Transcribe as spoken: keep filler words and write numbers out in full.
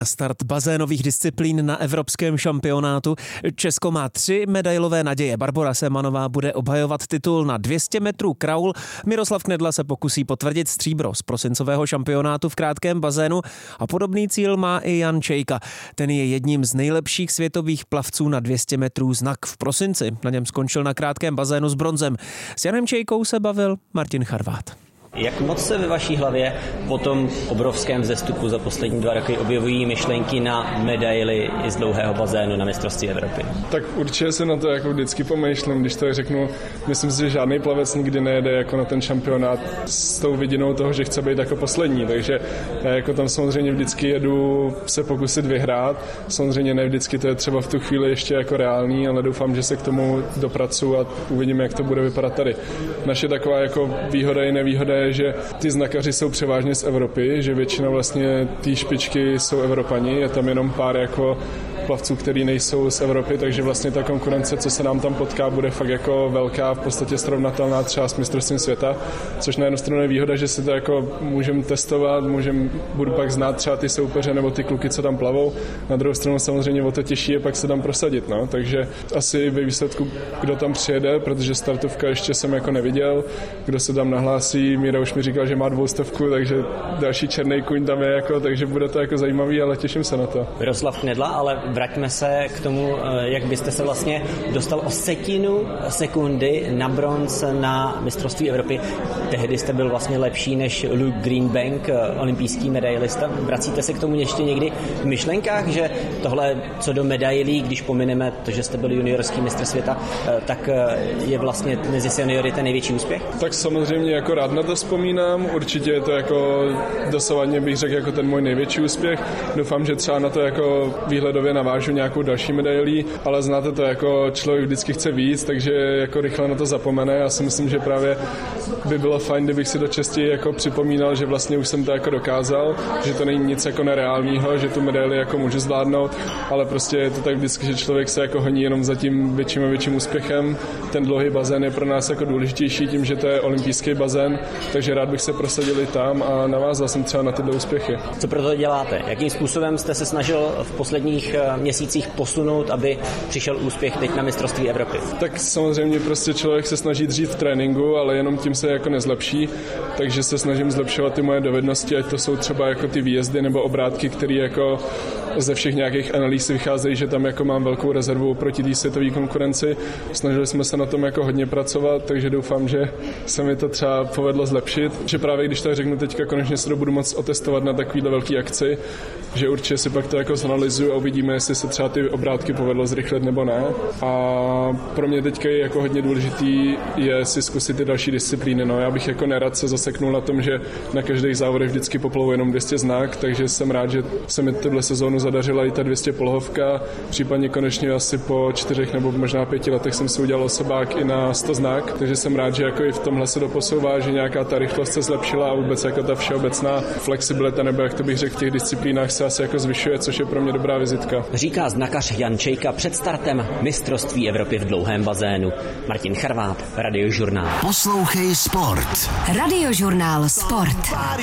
Start bazénových disciplín na evropském šampionátu. Česko má tři medailové naděje. Barbora Semanová bude obhajovat titul na dvě stě metrů kraul. Miroslav Knedla se pokusí potvrdit stříbro z prosincového šampionátu v krátkém bazénu a podobný cíl má i Jan Čejka. Ten je jedním z nejlepších světových plavců na dvě stě metrů znak v prosinci. Na něm skončil na krátkém bazénu s bronzem. S Janem Čejkou se bavil Martin Charvát. Jak moc se ve vaší hlavě po tom obrovském vzestupu za poslední dva roky objevují myšlenky na medaily i z dlouhého bazénu na mistrovství Evropy? Tak určitě se na to jako vždycky pomýšlím, když to řeknu. Myslím si, že žádný plavec nikdy nejede jako na ten šampionát s tou vidinou toho, že chce být jako poslední, takže já jako tam samozřejmě vždycky jedu se pokusit vyhrát. Samozřejmě ne vždycky to je třeba v tu chvíli ještě jako reálný, ale doufám, že se k tomu dopracuju a uvidíme, jak to bude vypadat tady. Naše taková jako výhoda i nevýhoda je, že ty znakaři jsou převážně z Evropy, že většina vlastně té špičky jsou Evropani, je tam jenom pár jako plavců, který nejsou z Evropy, takže vlastně ta konkurence, co se nám tam potká, bude fakt jako velká, v podstatě srovnatelná třeba s mistrovstvím světa, což na jednu stranu je výhoda, že si to jako můžeme testovat, můžem, budu pak znát třeba ty soupeře nebo ty kluky, co tam plavou. Na druhou stranu samozřejmě o to těžší je pak se tam prosadit, no. Takže asi ve výsledku, kdo tam přijede, protože startovka ještě jsem jako neviděl, kdo se tam nahlásí, Míra už mi říkal, že má dvoustovku, takže další černý kuň tam je jako, takže bude to jako zajímavý, ale těším se na to. Miroslav Knedla, ale vraťme se k tomu, jak byste se vlastně dostal o setinu sekundy na bronz na mistrovství Evropy. Tehdy jste byl vlastně lepší než Luke Greenbank, olympijský medailista. Vracíte se k tomu ještě někdy v myšlenkách, že tohle co do medailí, když pomineme to, že jste byl juniorský mistr světa, tak je vlastně mezi seniory ten největší úspěch? Tak samozřejmě jako rád na to vzpomínám. Určitě je to jako dosavadně bych řekl jako ten můj největší úspěch. Doufám, že třeba na to jako výhledově navážu nějakou další medailí, ale znáte to, jako člověk vždycky chce víc, takže jako rychle na to zapomene. Já si myslím, že právě by bylo fajn, kdybych si to častěji jako připomínal, že vlastně už jsem to jako dokázal, že to není nic jako nereálního, že tu medaili jako můžu zvládnout, ale prostě je to tak vždycky, že člověk se jako honí jenom za tím větším a větším úspěchem. Ten dlouhý bazén je pro nás jako důležitější tím, že to je olympijský bazén, takže rád bych se prosadil i tam a navázal jsem třeba na tyhle úspěchy. Co pro to děláte? Jakým způsobem jste se snažil v posledních měsících posunout, aby přišel úspěch teď na mistrovství Evropy? Tak samozřejmě prostě člověk se snaží dřít v tréninku, ale jenom tím se jako nezlepší, takže se snažím zlepšovat ty moje dovednosti, ať to jsou třeba jako ty výjezdy nebo obrátky, které jako ze všech nějakých analýz vycházejí, že tam jako mám velkou rezervu proti té světové konkurenci. Snažili jsme se na tom jako hodně pracovat, takže doufám, že se mi to třeba povedlo zlepšit. Že právě když to řeknu teďka, konečně se to budu moc otestovat na takovýhle velký akci, že určitě si pak to jako zanalyzuju a uvidíme, jestli se třeba ty obrátky povedlo zrychlit nebo ne. A pro mě teďka je jako hodně důležitý je si zkusit ty další disciplíny. No, já bych jako nerad se zaseknul na tom, že na každých závodech vždycky poplouvá jenom dvě stě znak, takže jsem rád, že se mi tuhle sezónu zadařila i ta dvě stě polohovka. Případně konečně asi po čtyřech nebo možná pěti letech jsem si udělal osobák i na sto znak, takže jsem rád, že jako i v tomhle se doposouvá, že nějaká ta rychlost se zlepšila a vůbec jako ta všeobecná flexibilita, nebo jak to bych řekl, v těch disciplínách se asi jako zvyšuje, což je pro mě dobrá vizitka. Říká znakař Jan Čejka před startem mistrovství Evropy v dlouhém bazénu. Martin Charvát, Radiožurnál. Poslouchej sport. Radiožurnál Sport.